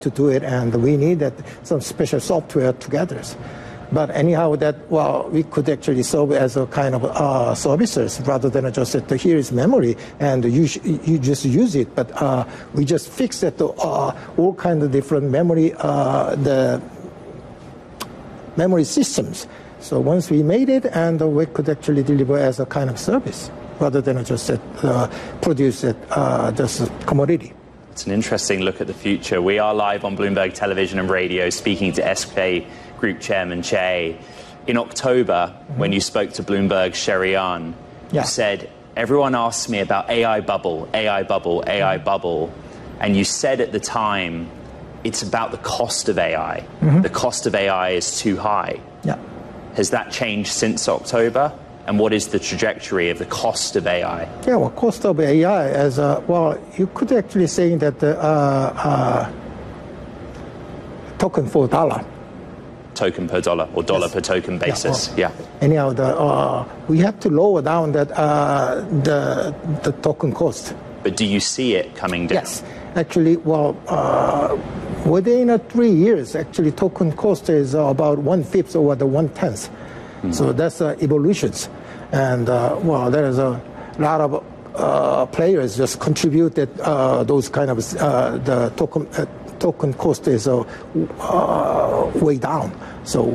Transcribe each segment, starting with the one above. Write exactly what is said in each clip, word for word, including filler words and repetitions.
to do it, and we needed some special software together. But anyhow, that, well, we could actually solve as a kind of uh, services rather than just that here is memory and you sh- you just use it. But uh, we just fix it to uh, all kinds of different memory, uh, the memory systems. So once we made it, and we could actually deliver as a kind of service rather than just uh, produce it uh, just a commodity. It's an interesting look at the future. We are live on Bloomberg Television and Radio speaking to S K Group Chairman Che. In October, mm-hmm. when you spoke to Bloomberg's Sherry Yan, yeah. you said, everyone asks me about A I bubble, A I bubble, A I mm-hmm. bubble. And you said at the time, it's about the cost of A I. Mm-hmm. The cost of A I is too high. Yeah. Has that changed since October? And what is the trajectory of the cost of A I? Yeah, well, cost of A I, as uh, well, you could actually say that the uh, uh, token for dollar. Token per dollar, or dollar yes. per token basis. Yeah. Well, yeah. Anyhow, the, uh, we have to lower down that uh, the the token cost. But do you see it coming down? Yes, actually, well, uh, within uh, three years, actually, token cost is uh, about one fifth or the one tenth. Mm-hmm. So that's uh, evolutions, and uh, well, there is a lot of uh, players just contributed uh, those kind of uh, the token. Uh, token cost is uh, uh, way down. So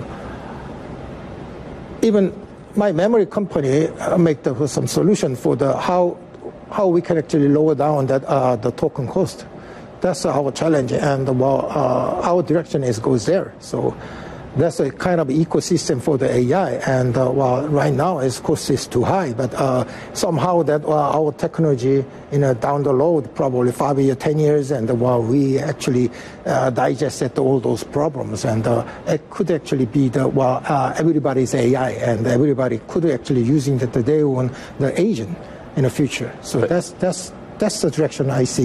even my memory company uh, make the, some solution for the how how we can actually lower down that uh, the token cost. That's our challenge, and well, uh, our direction is goes there. So that's a kind of ecosystem for the A I, and uh, well, right now its cost is too high, but uh, somehow that uh, our technology, you know, down the road, probably five years, ten years, and uh, well, we actually uh, digested all those problems, and uh, it could actually be the well, uh, everybody's A I, and everybody could actually using the day one the agent in the future. So but, that's that's that's the direction I see.